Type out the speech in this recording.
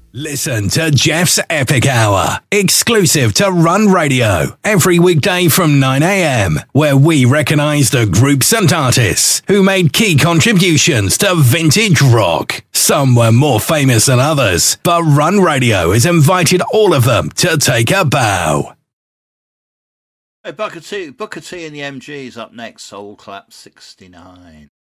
Listen to Jeff's Epic Hour, exclusive to Run Radio, every weekday from 9 a.m, where we recognise the groups and artists who made key contributions to vintage rock. Some were more famous than others, but Run Radio has invited all of them to take a bow. Hey, Booker T and the MGs up next, Soul Clap 69.